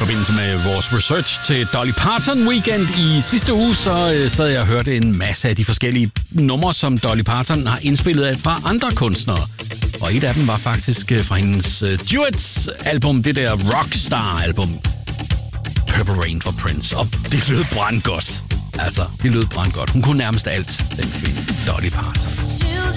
forbindelse med vores research til Dolly Parton Weekend i sidste uge, så sad jeg og hørte en masse af de forskellige numre, som Dolly Parton har indspillet fra andre kunstnere. Og et af dem var faktisk fra hendes duets-album, det der Rockstar-album, Purple Rain for Prince. Og det lød brandgodt. Altså, det lød brandgodt. Hun kunne nærmest alt, den kvinde, Dolly Parton.